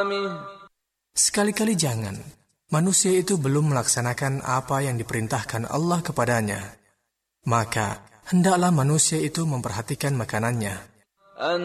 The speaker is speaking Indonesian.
طعامه. Sekali-kali jangan. Manusia itu belum melaksanakan apa yang diperintahkan Allah kepadanya. Maka, hendaklah manusia itu memperhatikan makanannya.